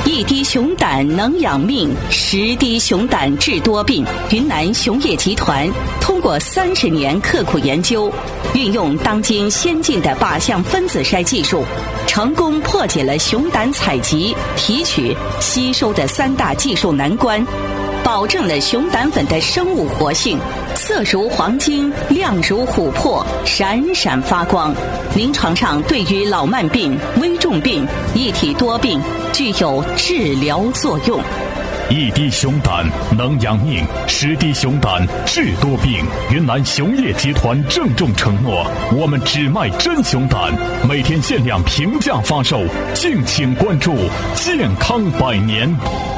一滴熊胆能养命，10滴熊胆治多病。云南熊业集团通过30年刻苦研究，运用当今先进的靶向分子筛技术，成功破解了熊胆采集、提取、吸收的3大技术难关，保证了熊胆粉的生物活性，色如黄金，亮如琥珀，闪闪发光。临床上对于老慢病、危重病、一体多病具有治疗作用。 一滴熊胆能养命，10滴熊胆治多病。云南熊业集团郑重承诺，我们只卖真熊胆，每天限量平价发售，敬请关注，健康百年。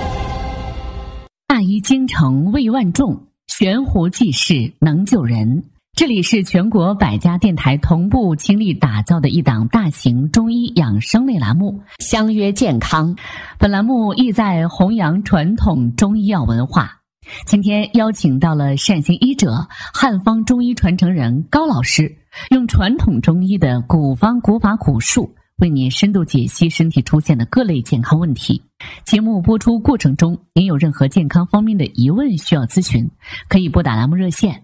大医精诚为万众，悬壶济世能救人。这里是全国100家电台同步倾力打造的一档大型中医养生类栏目，相约健康。本栏目意在弘扬传统中医药文化。今天邀请到了善行医者、汉方中医传承人高老师，用传统中医的古方古法古术，为您深度解析身体出现的各类健康问题。节目播出过程中，您有任何健康方面的疑问需要咨询，可以拨打栏目热线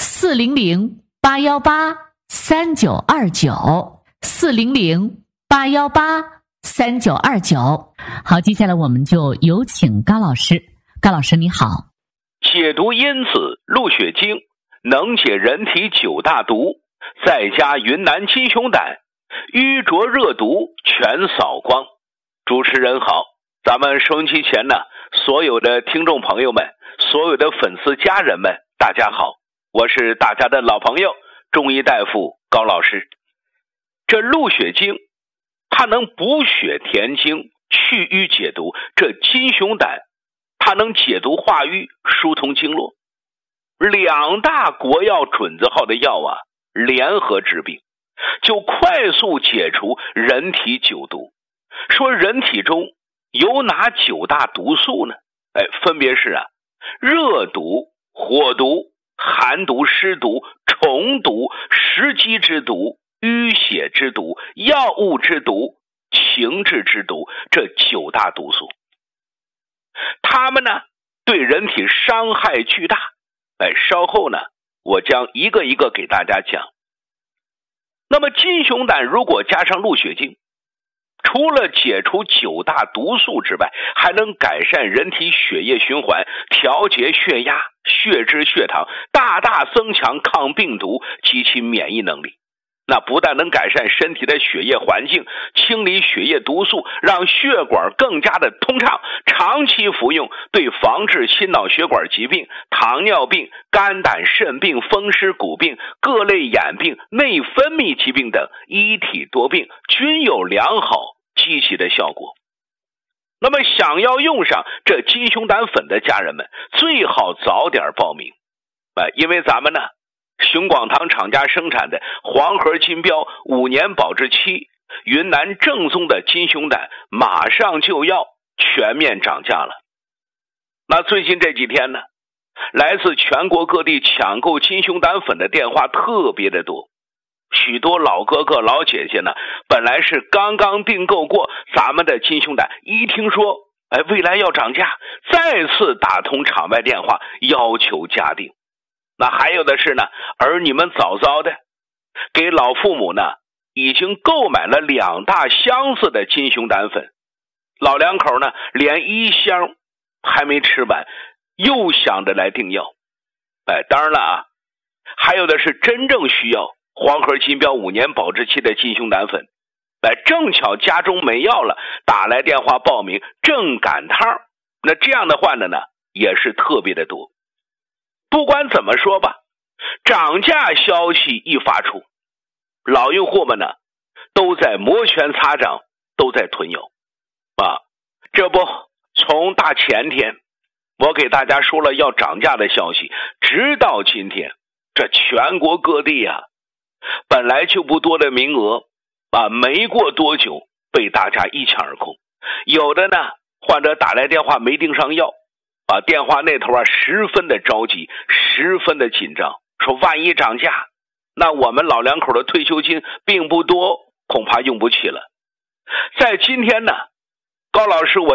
400-818-3929，400-818-3929。好，接下来我们就有请高老师。高老师你好。 解毒因子鹿血精能解人体9大毒，再加云南金熊胆，瘀浊热毒全扫光。主持人好，咱们收音机前呢，所有的听众朋友们，所有的粉丝家人们，大家好，我是大家的老朋友中医大夫高老师。这鹿血精它能补血填精，去瘀解毒，这金熊胆它能解毒化瘀，疏通经络。2大国药准字号的药啊，联合治病，就快速解除人体9毒。说人体中有哪9大毒素呢？分别是热毒、火毒、寒毒、湿毒、虫毒、食积之毒、淤血之毒、药物之毒、情志之毒，这9大毒素。它们呢，对人体伤害巨大。稍后呢，我将一个一个给大家讲。那么金熊胆如果加上鹿血精，除了解除9大毒素之外，还能改善人体血液循环，调节血压、血脂、血糖，大大增强抗病毒及其免疫能力。那不但能改善身体的血液环境，清理血液毒素，让血管更加的通畅，长期服用对防治心脑血管疾病、糖尿病、肝胆肾病、风湿骨病、各类眼病、内分泌疾病等一体多病均有良好积极的效果。那么想要用上这金熊胆粉的家人们，最好早点报名。因为咱们呢，熊广堂厂家生产的黄河金标5年保质期云南正宗的金熊胆马上就要全面涨价了。那最近这几天呢，来自全国各地抢购金熊胆粉的电话特别的多。许多老哥哥老姐姐呢，本来是刚刚订购过咱们的金熊胆，一听说未来要涨价，再次打通场外电话要求加订。那还有的是呢，儿女们早早的给老父母呢已经购买了2大箱子的金熊胆粉，老两口呢连1箱还没吃完，又想着来订药。当然了还有的是真正需要黄河金标5年保质期的金熊胆粉，正巧家中没药了，打来电话报名，正赶趟。那这样的患者呢也是特别的多。不管怎么说吧，涨价消息一发出，老用户们呢都在摩拳擦掌，都在囤药这不，从大前天我给大家说了要涨价的消息，直到今天，这全国各地本来就不多的名额没过多久被大家一抢而空。有的呢，患者打来电话没订上药，电话那头十分的着急，十分的紧张，说万一涨价，那我们老两口的退休金并不多，恐怕用不起了。在今天呢，高老师我